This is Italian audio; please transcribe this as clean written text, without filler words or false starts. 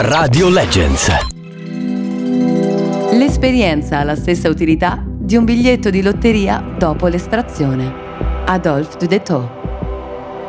Radio Legends. L'esperienza ha la stessa utilità di un biglietto di lotteria dopo l'estrazione. Adolphe Dudetot.